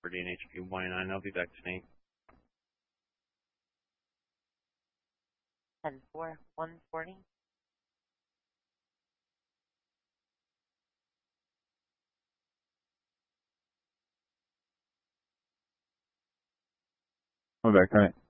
for DNHQ 189. I'll be back to me. 10-4, 140. I'm back, right?